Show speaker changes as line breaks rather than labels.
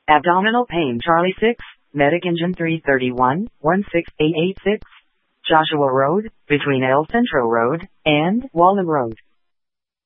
Abdominal pain Charlie 6, Medic Engine 331, 16886, Joshua Road, between El Centro Road and Walnut Road.